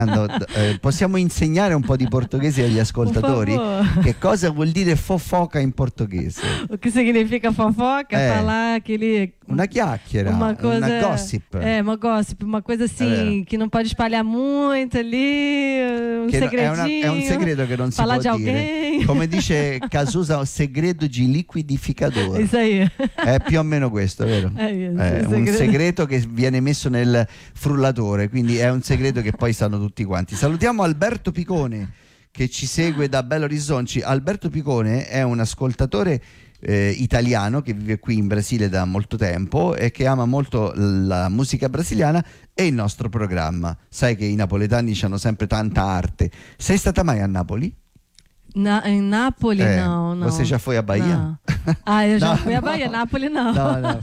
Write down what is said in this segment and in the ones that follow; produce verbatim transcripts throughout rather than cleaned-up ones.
Eh, possiamo insegnare un po' di portoghese agli ascoltatori? Che cosa vuol dire fofoca in portoghese? O que significa fofoca? É. Falar aquele... Una chiacchiera, uma coisa, una gossip. É, uma gossip, uma coisa assim, É. que não pode espalhar muito ali, um Che segredinho. è, una, è un segreto che non si falar può de dire. alguém. Come dice Cazuza, un segreto di liquidificatore. Isso aí. È più o meno questo, vero? È isso, È il un segreto. segreto che viene messo nel frullatore, quindi è un segreto che poi sanno tutti quanti. Salutiamo Alberto Picone che ci segue da Belo Horizonte. Alberto Picone è un ascoltatore eh, italiano che vive qui in Brasile da molto tempo e che ama molto la musica brasiliana e il nostro programma. Sai che i napoletani hanno sempre tanta arte. Sei stata mai a Napoli? Na, em Nápoles, É. não, não. Você já foi à Bahia? Não. Ah, eu já Não. fui à Bahia, Nápoles não. No, no.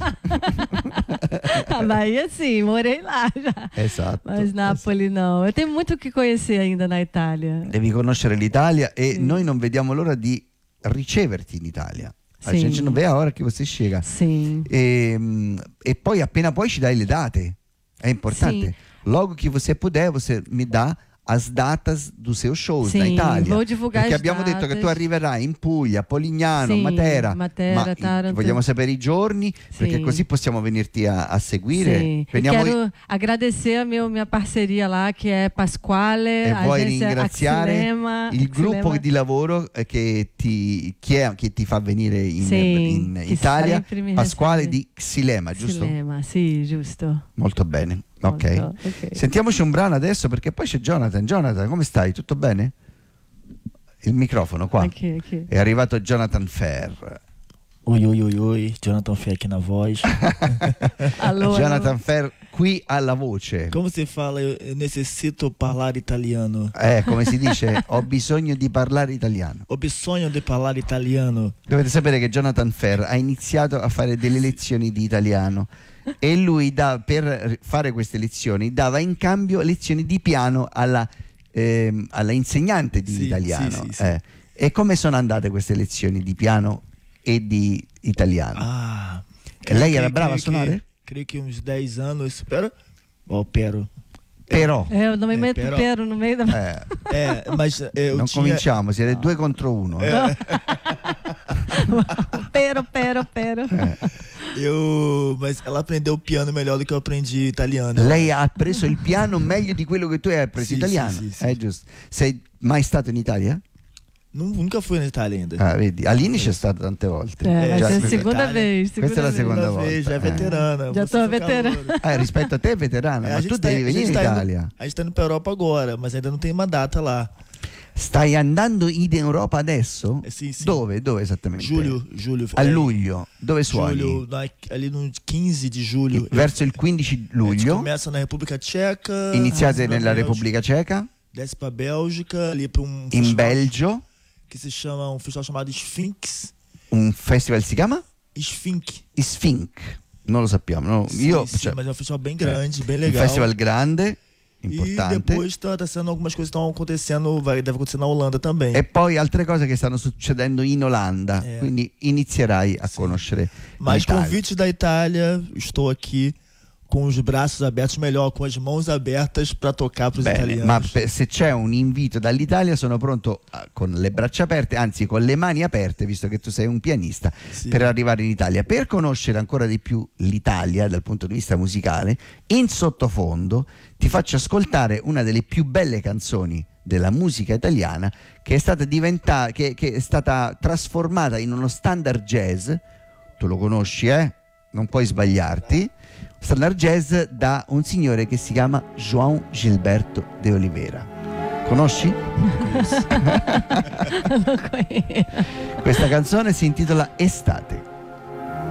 A Bahia sim, morei lá já. Esatto. Mas Nápoles não. Eu tenho muito o que conhecer ainda na Itália. Devi conoscere l'Italia e Sì. noi non vediamo l'ora di riceverti in Italia. A Sì. gente non vede l'ora che você chega. Sim. E, e poi appena poi ci dai le date. È importante. Sì. Logo che você puder, você mi dà as datas dos seus shows Sim, na Italia. vou divulgar Perché as abbiamo detto che tu datas. arriverai in Puglia, Polignano, Sì, Matera. Matera, ma i- Taranto. vogliamo sapere i giorni perché Sì. così possiamo venirti a, a seguire. Sim. E Veniamo quero agradecer a meu, minha parceria lá, que é Pasquale, e vuoi agência ringraziare Axilema, il gruppo Axilema. di lavoro eh, che ti, chi è- che ti fa venire in, Sì, in che Italia, sempre mi Pasquale recebe. di Xilema, giusto? Xilema, sì, giusto. Molto bene, ok. Molto, ok. Sentiamoci un brano adesso perché poi c'è Jonathan. Jonathan, come stai? Tutto bene? Il microfono qua. Aqui, aqui. È arrivato Jonathan Ferr. Oi, oi, oi, oi, Jonathan Fé aqui na voz. Alô, Jonathan alô. Ferr qui alla voce. Como você fala, eu eu necessito parlare italiano. Eh, come si dice, ho bisogno di parlare italiano. Ho bisogno di parlare italiano. Dovete sapere che Jonathan Ferr ha iniziato a fare delle lezioni di italiano e lui da- per fare queste lezioni dava in cambio lezioni di piano alla, ehm, alla insegnante di Sì, italiano. sì, sì, sì. Eh. E come sono andate queste lezioni di piano e di italiano? Ah. E lei era creio- brava a creio suonare? Que, creio que uns dez anos. Pero. Ó, pero. Però, É, eu não me É, meto pero- pero no meio da... eh, É, mas é, eu non tinha. cominciamo, siete due contro uno. eh. pero, pero, pero. Eu. Mas ela aprendeu piano melhor do que eu aprendi italiano. Lei ha preso il piano meglio di quello che tu hai preso Sì, italiano. sì, sì, sì. È giusto. Sei mai stato in Italia? Nu- Nunca fui na Itália ainda. Ah, vedi, Aline c'è stata tante volte. É, vai Già, ser a questa- segunda Itália. vez. Questa è la vez. seconda Segunda volta. vez, já é Eh. veterana. Já você tô fica veterana. louco. Eh, rispetto a te è veterana, É, ma a tu gente tá- devi a venire gente in tá Italia. Indo, a gente tá indo pra Europa agora, mas ainda não tem uma data lá. Stai andando in Europa adesso? É, sim, sim. Dove? Dove esattamente? Julho, julho. A é, luglio. Dove suoni? Julho, na- ali no quinze de julho. Verso il quindici A gente luglio começa na República Tcheca. iniziate desce pra nella Bélgica, Repubblica Ceca, Desce pra Bélgica, ali pra um in festival Belgio. que se chama um festival chamado Sphinx. Un festival si chiama? Sphinx. Sphinx. Non lo sappiamo. no? Sim, Io, sim, cioè, mas é um festival bem grande, bem un legal. festival grande, E importante. depois tá, tá sendo algumas coisas que estão acontecendo, vai, deve acontecer na Holanda também. E poi altre cose che stanno succedendo in Olanda. Eh. Quindi inizierai a Sì. conoscere Mas l'Italia. convite da Itália, estou aqui com os braços abertos, melhor, com as mãos abertas para tocar para os Bene, italianos. ma per- se c'è un invito dall'Italia sono pronto a- con le braccia aperte, anzi con le mani aperte, visto che tu sei un pianista, Sì. per arrivare in Italia. Per conoscere ancora di più l'Italia dal punto di vista musicale, in sottofondo ti faccio ascoltare una delle più belle canzoni della musica italiana che è stata diventata, che, che è stata trasformata in uno standard jazz. Tu lo conosci, eh? Non puoi sbagliarti. Standard jazz da un signore che si chiama João Gilberto de Oliveira. Conosci? Não conheço. Questa canzone si intitola Estate.